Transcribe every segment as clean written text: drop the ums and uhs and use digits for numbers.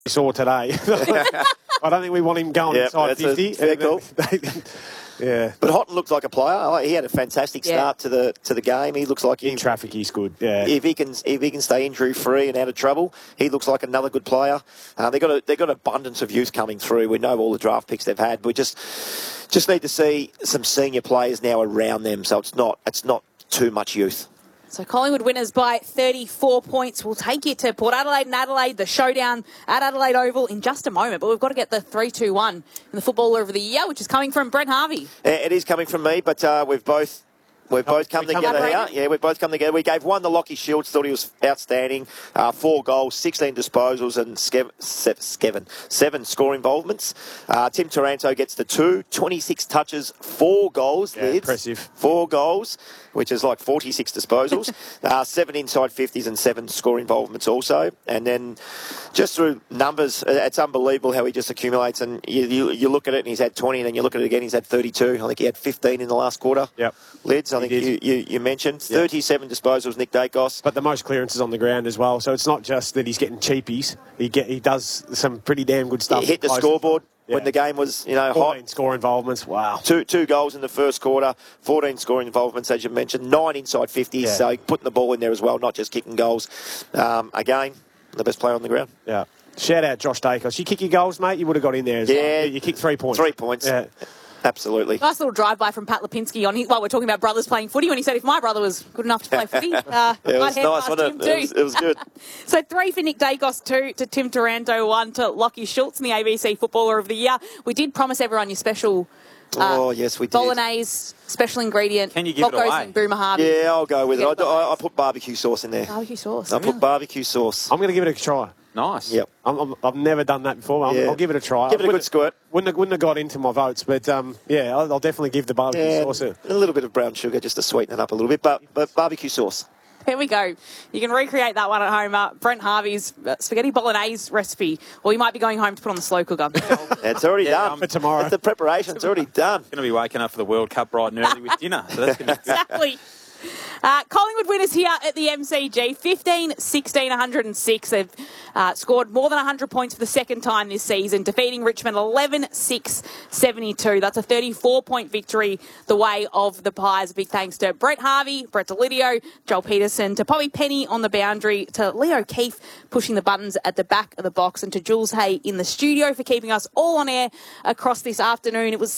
saw today. I don't think we want him going inside 50. Fair call. Yeah, but Houghton looks like a player. He had a fantastic start to the game. He looks like in traffic he's good. Yeah, if he can stay injury free and out of trouble, he looks like another good player. They've got abundance of youth coming through. We know all the draft picks they've had. We just need to see some senior players now around them, so it's not too much youth. So Collingwood winners by 34 points. We'll take you to Port Adelaide and Adelaide, the showdown at Adelaide Oval in just a moment. But we've got to get the 3-2-1 in the Footballer of the Year, which is coming from Brent Harvey. It is coming from me, but we've both come together here. Yeah, we've both come together. We gave one to Lockie Shields, thought he was outstanding. 4 goals, 16 disposals and 7 score involvements. Tim Taranto gets the 2, 26 touches, 4 goals. Yeah, impressive. 4 goals, which is like 46 disposals. 7 inside 50s and 7 score involvements also. And then just through numbers, it's unbelievable how he just accumulates. And you look at it and he's had 20, and then you look at it again, he's had 32. I think he had 15 in the last quarter. Yep. Lids, I think you mentioned. 37 disposals, Nick Dacos. But the most clearances on the ground as well. So it's not just that he's getting cheapies. He does some pretty damn good stuff. He hit the scoreboard when the game was, 14 hot. Score involvements. Wow. 2 goals in the first quarter, 14 scoring involvements, as you mentioned, 9 inside 50s. Yeah. So putting the ball in there as well, not just kicking goals. Again, the best player on the ground. Yeah. Shout out Josh Dacos. You kick your goals, mate, you would have got in there as well. You kicked 3 points. 3 points. Yeah. Absolutely. Nice little drive-by from Pat Lipinski on while we're talking about brothers playing footy, when he said if my brother was good enough to play footy, it was nice, wasn't it? It was good. So 3 for Nick Dacos, 2 to Tim Taranto, 1 to Lockie Schultz in the ABC Footballer of the Year. We did promise everyone your special yes, we did. bolognese special ingredient. Can you give it away? And Boomer Harvey. Yeah, I'll go with it. I put barbecue sauce in there. Barbecue sauce. I put barbecue sauce. I'm going to give it a try. Nice. Yep. I've never done that before. I'll give it a try. Give it a good squirt. Wouldn't have got into my votes, but I'll definitely give the barbecue sauce a little bit of brown sugar just to sweeten it up a little bit, but barbecue sauce. There we go. You can recreate that one at home. Brent Harvey's spaghetti bolognese recipe, or you might be going home to put on the slow cooker. It's already done. For tomorrow. The preparation's already done. Going to be waking up for the World Cup bright and early with dinner. So that's going to be Exactly. Collingwood winners here at the MCG, 15-16-106. They've scored more than 100 points for the second time this season, defeating Richmond 11-6-72. That's a 34-point victory the way of the Pies. Big thanks to Brett Harvey, Brett Delidio, Joel Peterson, to Poppy Penny on the boundary, to Leo Keefe pushing the buttons at the back of the box, and to Jules Hay in the studio for keeping us all on air across this afternoon. It was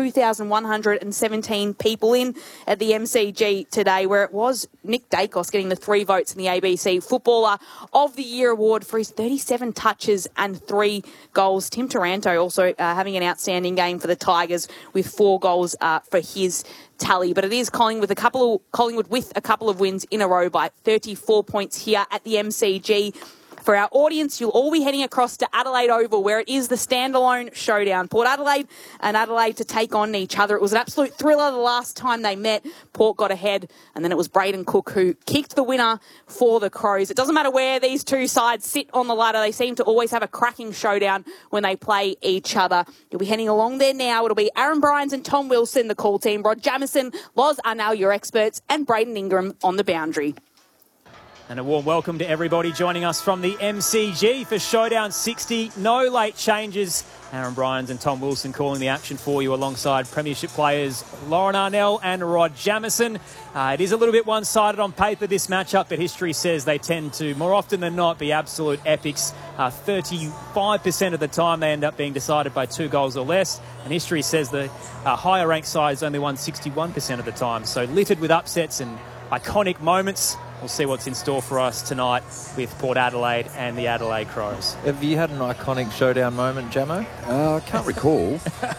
62,117 people in at the MCG today, where it was Nick Dacos getting the 3 votes in the ABC Footballer of the Year award for his 37 touches and 3 goals. Tim Taranto also having an outstanding game for the Tigers with 4 goals for his tally. But it is Collingwood with a couple of wins in a row by 34 points here at the MCG. For our audience, you'll all be heading across to Adelaide Oval, where it is the standalone showdown. Port Adelaide and Adelaide to take on each other. It was an absolute thriller the last time they met. Port got ahead, and then it was Braden Cook who kicked the winner for the Crows. It doesn't matter where these two sides sit on the ladder. They seem to always have a cracking showdown when they play each other. You'll be heading along there now. It'll be Aaron Bryans and Tom Wilson, the call team. Rod Jamieson, Loz Arnell, your experts, and Braden Ingram on the boundary. And a warm welcome to everybody joining us from the MCG for Showdown 60. No late changes. Aaron Bryans and Tom Wilson calling the action for you alongside premiership players Lauren Arnell and Rod Jamieson. It is a little bit one-sided on paper, this matchup, but history says they tend to, more often than not, be absolute epics. 35% of the time they end up being decided by 2 goals or less. And history says the higher-ranked sides only won 61% of the time. So littered with upsets and iconic moments. We'll see what's in store for us tonight with Port Adelaide and the Adelaide Crows. Have you had an iconic showdown moment, Jamo? I can't recall.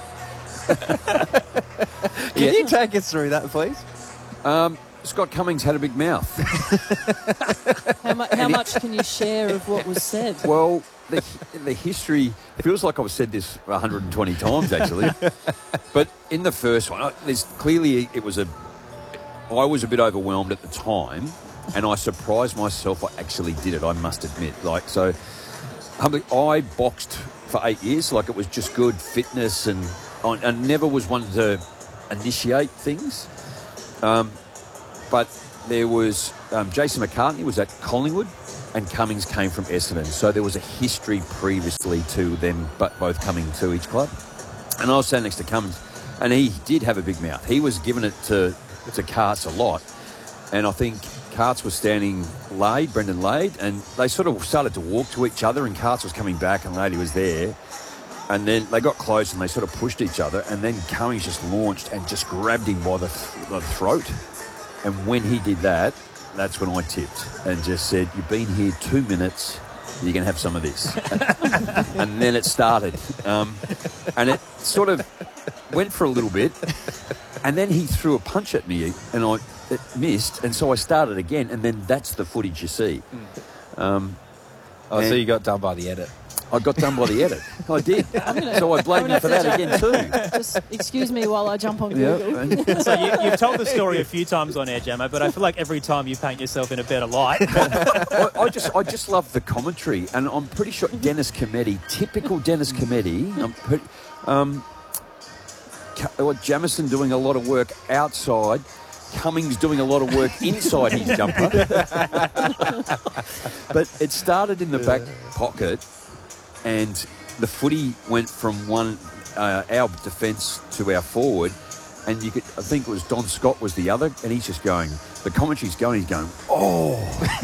Can you take us through that, please? Scott Cummings had a big mouth. How much can you share of what was said? Well, the history feels like I've said this 120 times, actually. But in the first one, I was a bit overwhelmed at the time. And I surprised myself. I actually did it, I must admit. I boxed for 8 years. It was just good fitness, and I never was one to initiate things. But there was Jason McCartney was at Collingwood, and Cummings came from Essendon. So there was a history previously to them both coming to each club. And I was standing next to Cummings, and he did have a big mouth. He was giving it to Carts a lot. And I think Carts was standing Brendan Lade, and they sort of started to walk to each other, and Carts was coming back and Lade was there. And then they got close and they sort of pushed each other, and then Cummings just launched and just grabbed him by the throat. And when he did that, that's when I tipped and just said, "You've been here 2 minutes, you're going to have some of this." And then it started. And it sort of went for a little bit, and then he threw a punch at me, and it missed, and so I started again, and then that's the footage you see. So you got done by the edit. I got done by the edit. I did. So I blame you for that again too. Just excuse me while I jump on Google. Yep. So you've told the story a few times on air, Jamo, but I feel like every time you paint yourself in a better light. I just love the commentary, and I'm pretty sure Dennis Cometti, typical Dennis Cometti. Jamison doing a lot of work outside. Cummings doing a lot of work inside his jumper. But it started in the back pocket, and the footy went from our defence to our forward, and I think it was Don Scott was the other, and he's just going, the commentary's going, he's going, oh,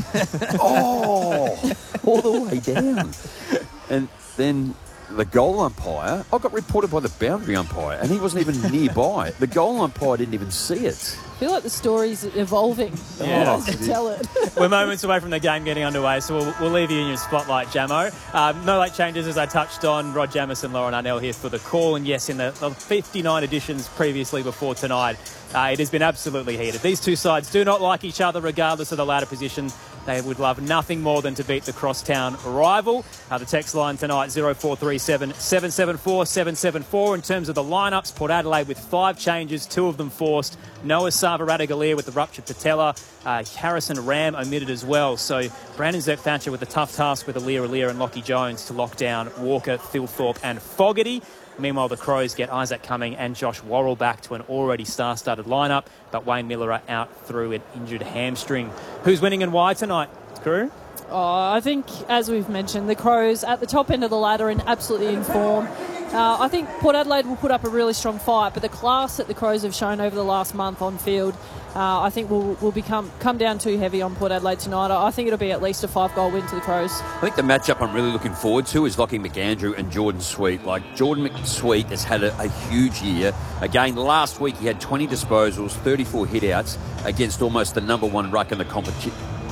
all the way down. And then the goal umpire, I got reported by the boundary umpire, and he wasn't even nearby. The goal umpire didn't even see it. I feel like the story's evolving. Yeah. To tell it. We're moments away from the game getting underway, so we'll leave you in your spotlight, Jamo. No late changes, as I touched on. Rod Jamison, Lauren Arnell here for the call. And yes, in the 59 editions previously before tonight, it has been absolutely heated. These two sides do not like each other, regardless of the ladder position. They would love nothing more than to beat the crosstown rival. The text line tonight, 0437 774 774. In terms of the lineups, Port Adelaide with 5 changes, 2 of them forced. Noah Sava-Ratugolea with the ruptured patella. Harrison Ram omitted as well. So Brandon Zerk-Thatcher with the tough task with Aliir and Lockie Jones to lock down Walker, Thilthorpe and Fogarty. Meanwhile, the Crows get Isaac Cumming and Josh Worrell back to an already star-studded lineup, but Wayne Miller out through an injured hamstring. Who's winning and why tonight, crew? I think, as we've mentioned, the Crows at the top end of the ladder and absolutely in form. I think Port Adelaide will put up a really strong fight, but the class that the Crows have shown over the last month on field, I think will come down too heavy on Port Adelaide tonight. I think it'll be at least a 5-goal win to the Crows. I think the matchup I'm really looking forward to is Lockie McAndrew and Jordan Sweet. Like, Jordan Sweet has had a huge year. Again, last week he had 20 disposals, 34 hit-outs against almost the number 1 ruck in the competition.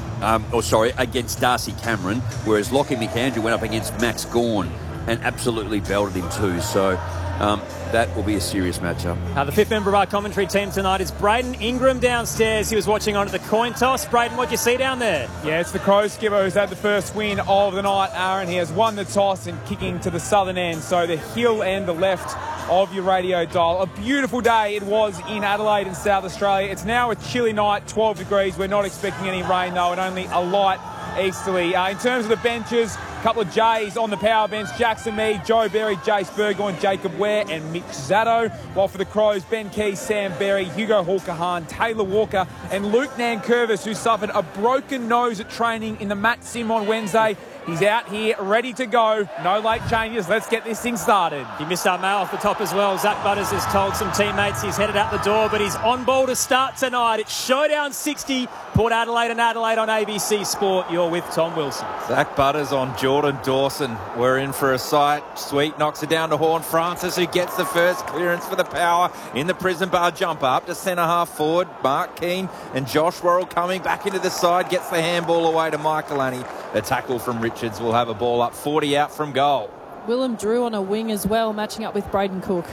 Against Darcy Cameron, whereas Lockie McAndrew went up against Max Gawn and absolutely belted him too. So that will be a serious matchup. The 5th member of our commentary team tonight is Braden Ingram downstairs. He was watching on at the coin toss. Braden, what'd you see down there? Yeah, it's the Crows skipper who's had the first win of the night, Aaron. He has won the toss and kicking to the southern end, so the hill and the left of your radio dial. A beautiful day it was in Adelaide and South Australia. It's now a chilly night, 12 degrees. We're not expecting any rain though, and only a light easterly. In terms of the benches, a couple of J's on the power bench: Jackson Mead, Joe Berry, Jace Burgoyne, Jacob Ware and Mitch Zatto. While for the Crows, Ben Key, Sam Berry, Hugo Hawker-Hahn, Taylor Walker and Luke Nankervis, who suffered a broken nose at training in the Matt Sim on Wednesday. He's out here, ready to go. No late changes. Let's get this thing started. He missed our mail off the top as well. Zach Butters has told some teammates he's headed out the door, but he's on ball to start tonight. It's Showdown 60, Port Adelaide and Adelaide on ABC Sport. You're with Tom Wilson. Zach Butters on Jordan Dawson. We're in for a sight. Sweet knocks it down to Horn Francis, who gets the first clearance for the power in the prison bar jump up to centre half forward. Mark Keane and Josh Worrell coming back into the side, gets the handball away to Michael Annie. A tackle from Richards will have a ball up 40 out from goal. Willem Drew on a wing as well, matching up with Braden Cook.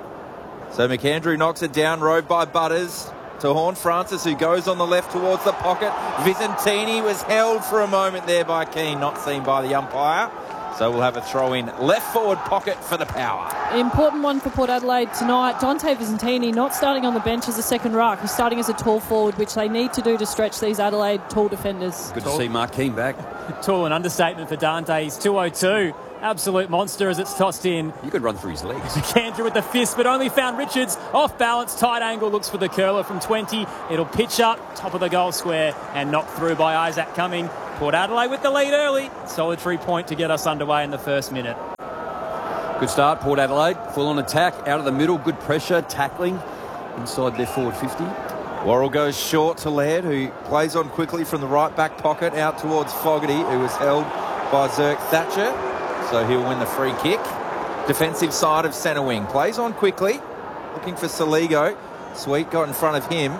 So McAndrew knocks it down, rowed by Butters to Horn Francis, who goes on the left towards the pocket. Visentini was held for a moment there by Keane, not seen by the umpire. So we'll have a throw in left forward pocket for the power. Important one for Port Adelaide tonight. Dante Visentini not starting on the bench as a second ruck. He's starting as a tall forward, which they need to do to stretch these Adelaide tall defenders. Good to see Mark Keane back. Tall, an understatement for Dante. He's 202. Absolute monster as it's tossed in. You could run through his legs. McAndrew with the fist, but only found Richards. Off balance, tight angle, looks for the curler from 20. It'll pitch up, top of the goal square, and knocked through by Isaac Cumming. Port Adelaide with the lead early. Solitary point to get us underway in the first minute. Good start, Port Adelaide. Full on attack, out of the middle, good pressure, tackling inside their forward 50. Worrell goes short to Laird, who plays on quickly from the right back pocket out towards Fogarty, who was held by Zirk Thatcher. So he'll win the free kick. Defensive side of centre wing. Plays on quickly, looking for Soligo. Sweet got in front of him.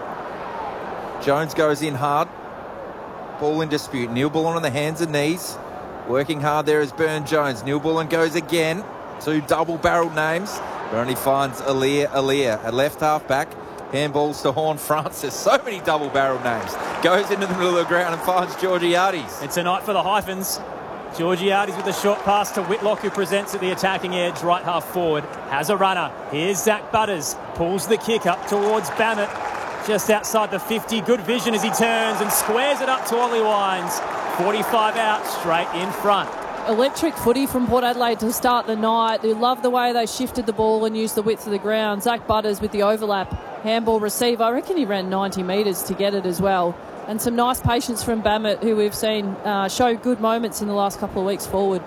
Jones goes in hard. Ball in dispute. Neil Bullen on the hands and knees. Working hard there is Burne-Jones. Neil Bullen goes again. Two double-barrelled names. But only finds Aliir at left half-back. Handballs to Horne-Francis. So many double-barreled names. Goes into the middle of the ground and finds Georgiades. It's a night for the hyphens. Georgiades with a short pass to Whitlock, who presents at the attacking edge, right half forward. Has a runner. Here's Zach Butters. Pulls the kick up towards Bammett. Just outside the 50. Good vision as he turns and squares it up to Ollie Wines. 45 out, straight in front. Electric footy from Port Adelaide to start the night. They love the way they shifted the ball and used the width of the ground. Zach Butters with the overlap. Handball receive. I reckon he ran 90 metres to get it as well. And some nice patience from Bammett, who we've seen show good moments in the last couple of weeks forward.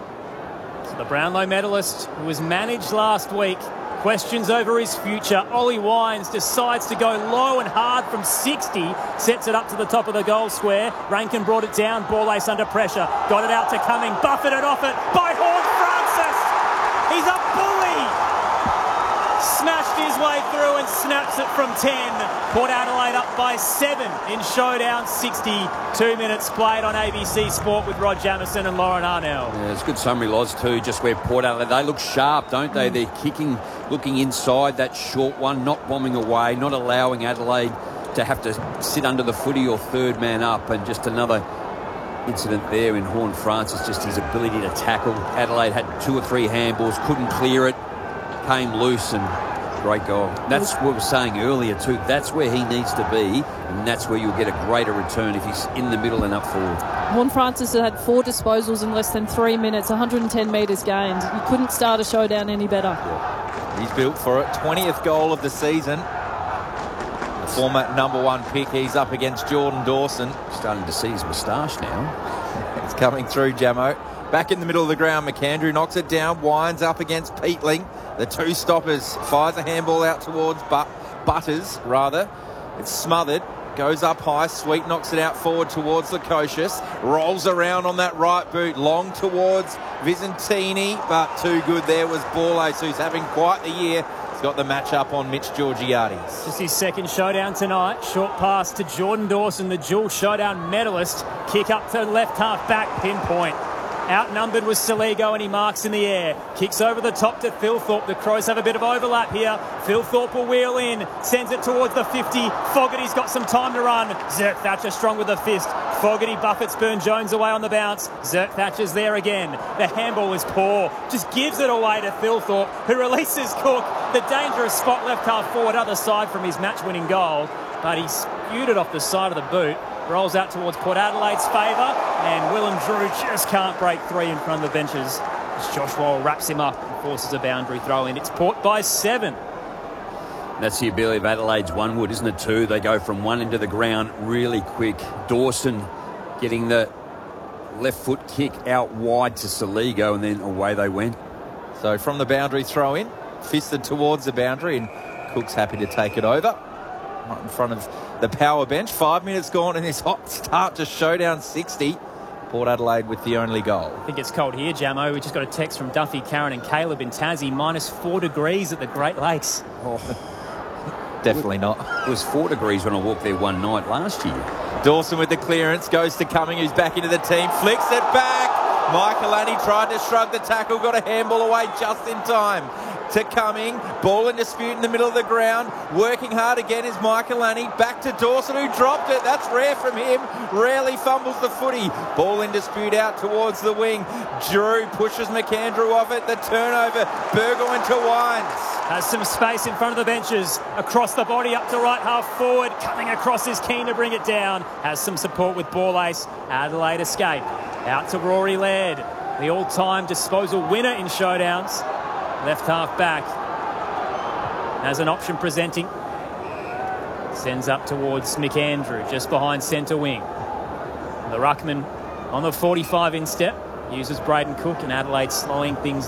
So the Brownlow medalist, who was managed last week, questions over his future. Ollie Wines decides to go low and hard from 60. Sets it up to the top of the goal square. Rankin brought it down. Ball ace under pressure. Got it out to Cumming. Buffeted off it by Horne-Francis. He's a bully. Smashed his way through and snaps it from 10. Port Adelaide up by 7 in Showdown 60. 2 minutes played on ABC Sport with Rod Jamieson and Lauren Arnell. Yeah, it's a good summary, Loz, too, just where Port Adelaide, they look sharp, don't they? They're kicking, looking inside that short one, not bombing away, not allowing Adelaide to have to sit under the footy or third man up. And just another incident there in Horne-Francis, just his ability to tackle. Adelaide had 2 or 3 handballs, couldn't clear it, came loose, and great goal. That's what we were saying earlier too. That's where he needs to be, and that's where you'll get a greater return if he's in the middle and up forward. Horne-Francis had 4 disposals in less than 3 minutes, 110 metres gained. You couldn't start a Showdown any better. Yeah. He's built for it. 20th goal of the season. The former #1 pick. He's up against Jordan Dawson. Starting to see his moustache now. It's coming through, Jamo. Back in the middle of the ground, McAndrew knocks it down. Wines up against Peatling. The 2 stoppers. Fires a handball out towards Butters, rather. It's smothered. Goes up high. Sweet knocks it out forward towards Lukosius. Rolls around on that right boot. Long towards Vicentini. But too good there was Borlase, who's having quite the year. He's got the match up on Mitch Georgiades. Just his second Showdown tonight. Short pass to Jordan Dawson, the dual Showdown medalist. Kick up to left half back, pinpoint. Outnumbered was Soligo, and he marks in the air. Kicks over the top to Philthorpe. The Crows have a bit of overlap here. Philthorpe will wheel in. Sends it towards the 50. Fogarty's got some time to run. Zirk Thatcher strong with the fist. Fogarty buffets Burne-Jones away on the bounce. Zirk Thatcher's there again. The handball is poor. Just gives it away to Philthorpe, who releases Cook. The dangerous spot left half forward, other side from his match-winning goal. But he spewed it off the side of the boot. Rolls out towards Port Adelaide's favour, and Willem Drew just can't break 3 in front of the benches as Josh Wall wraps him up and forces a boundary throw in. It's Port by 7. That's the ability of Adelaide's one wood, isn't it, too? They go from one end of the ground really quick. Dawson getting the left foot kick out wide to Soligo, and then away they went. So from the boundary throw in, fisted towards the boundary, and Cook's happy to take it over. Right in front of the power bench. 5 minutes gone in this hot start to Showdown 60. Port Adelaide with the only goal. I think it's cold here, Jamo. We just got a text from Duffy, Karen and Caleb in Tassie. -4 degrees at the Great Lakes. Oh. Definitely not. It was 4 degrees when I walked there one night last year. Dawson with the clearance. Goes to Cumming, who's back into the team. Flicks it back. Michaelani tried to shrug the tackle. Got a handball away just in time. To Cumming, ball in dispute in the middle of the ground. Working hard again is Michaelani. Back to Dawson, who dropped it. That's rare from him. Rarely fumbles the footy. Ball in dispute out towards the wing. Drew pushes McAndrew off it. The turnover. Burgoyne to Wines. Has some space in front of the benches. Across the body, up to right half forward. Coming across is keen to bring it down. Has some support with Borlase. Adelaide escape. Out to Rory Laird, the all-time disposal winner in Showdowns. Left half back. Has an option presenting. Sends up towards McAndrew, just behind centre wing. The ruckman On the 45 instep, uses Braden Cook, and Adelaide slowing things